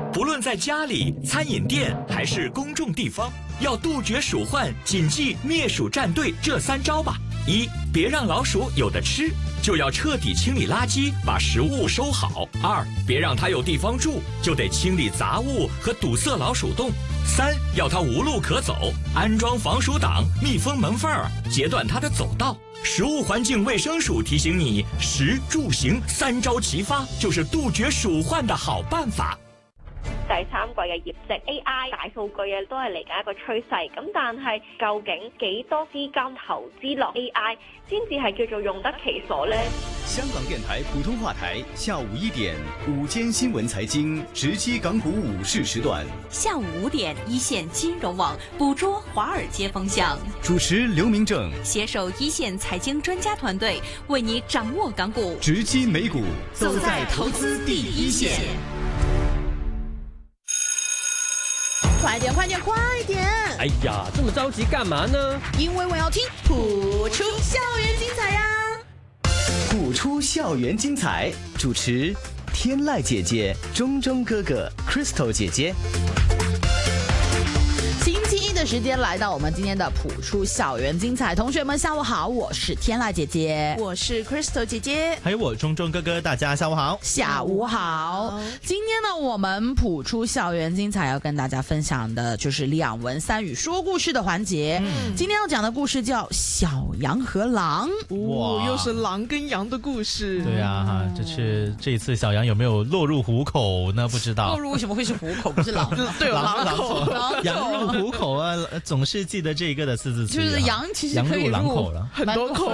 不论在家里、餐饮店还是公众地方，要杜绝鼠患，谨记灭鼠战队这3招吧。1. 别让老鼠有的吃，就要彻底清理垃圾，把食物收好。2. 别让它有地方住，就得清理杂物和堵塞老鼠洞。3. 要它无路可走，安装防鼠挡，密封门缝儿，截断它的走道。食物环境卫生署提醒你，食住行3招齐發，就是杜絕鼠患的好辦法。 第3季嘅業績 AI 大數據都係嚟緊一個趨勢，咁但係究竟幾多資金投資落 AI 先至係叫做用得其所呢？ 香港電台普通話台下午1點午間新聞財經直擊港股午市時段， 下午5點一線金融網捕捉華爾街風向， 主持劉明正攜手一線財經專家團隊，為你掌握港股， 直擊美股， 走在投資第一線。 快點快點快點！ 哎呀，這麼着急幹嘛呢？ 因為我要聽普出校園精彩呀！ 普出校園精彩，主持天籟姐姐、中中哥哥、Crystal 姐姐。 星期一的時間來到我們今天的普出校園精彩，同學們下午好，我是天籟姐姐， 我是 Crystal 姐姐， 還有我中中哥哥，大家下午好。 下午好。今天呢，我們普出校園精彩要跟大家分享的就是2文3語說故事的環節。今天要講的故事叫小羊和狼。 哇，又是狼跟羊的故事。 對啊，這一次小羊有沒有落入虎口呢？不知道。 落入為什麼會是虎口，不是狼？ 對，狼口。 羊入虎口啊，總是記得這個的四字詞。 就是羊其實可以入狼口了， 很多口。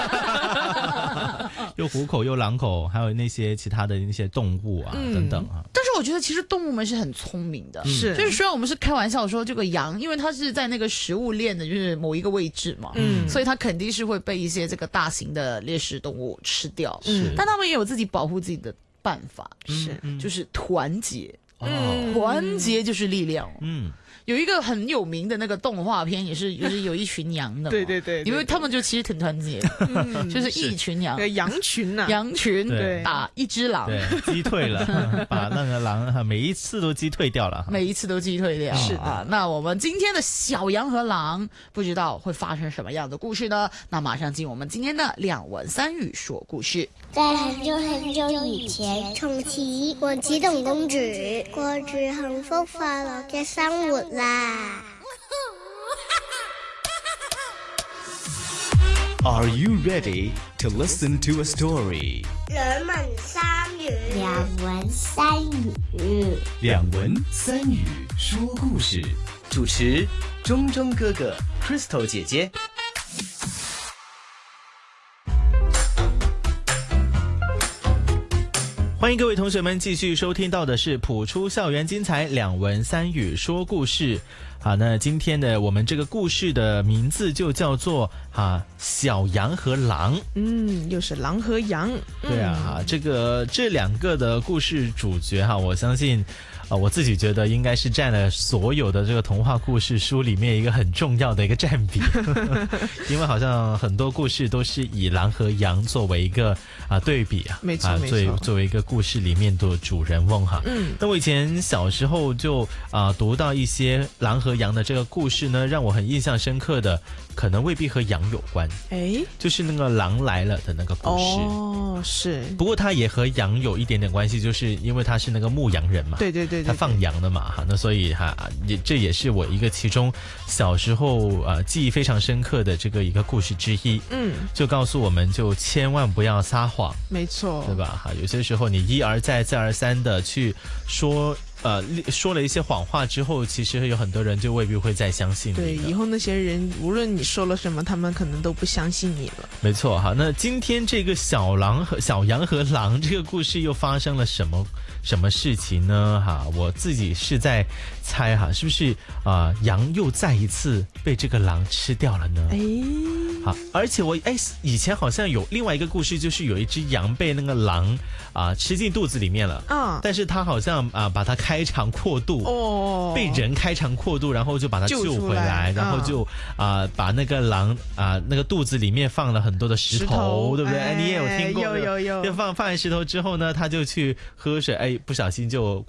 又虎口又狼口，還有那些其他的那些動物啊，等等啊。 但是我覺得其實動物們是很聰明的， 是， 就是雖然我們是開玩笑說這個羊，因為它是在那個食物鏈的就是某一個位置嘛，所以它肯定是會被一些這個大型的獵食動物吃掉，但他們也有自己保護自己的辦法，是，就是團結，團結就是力量，有一個很有名的那個動畫片，也是有一群羊的嘛， 對對對， 因為他們就其實挺團結，就是一群羊， 羊群啊， 羊群對打一隻狼， 對，擊退了，把那個狼每一次都擊退掉了， 每一次都擊退掉， 是的啊。那我們今天的小羊和狼，不知道會發生什麼樣的故事呢？那馬上進我們今天的2文3語說故事。 在很久很久以前，從前我只同公主過住幸福快樂嘅生活啦。 Are you ready to listen to a story? 2文3語，2文3語 ，2文3語說故事，主持中中哥哥 Crystal 姐姐。 歡迎各位同學們繼續收聽到的是普出校園精彩2文3語說故事。好，那今天的我們這個故事的名字就叫做小羊和狼。 又是狼和羊。 對啊，這2個的故事主角我相信我自己覺得應該是佔了所有的這個童話故事書裡面一個很重要的一個佔比，因為好像很多故事都是以狼和羊作為一個對比沒錯， 作為一個故事裡面的主人翁哈。那我以前小時候就讀到一些狼和羊的這個故事呢，讓我很印象深刻的，可能未必和羊有關，就是那個狼來了的那個故事。 哦，是。 不過它也和羊有一點點關係，就是因為它是那個牧羊人嘛。 對對對。 他放羊的嘛，那所以這也是我一個其中小時候記憶非常深刻的這個一個故事之一。就告訴我們就千萬不要撒謊， 沒錯， 對吧？有些時候你一而再再而三的去說了一些謊話之後，其實有很多人就未必會再相信你。 對，以後那些人無論你說了什麼，他們可能都不相信你了。 沒錯哈，那今天這個小羊和狼這個故事又發生了什麼事情呢？我自己是在猜是不是羊又再一次被這個狼吃掉了呢？好，而且我以前好像有另外一個故事，就是有一隻羊被那個狼吃進肚子裡面了，但是他好像把它開腸破肚，被人開腸破肚，然後就把它救回來，然後就把那個狼那個肚子裡面放了很多的石頭，對不對？你也有聽過？有。就放完石頭之後呢，他就去喝水，不小心就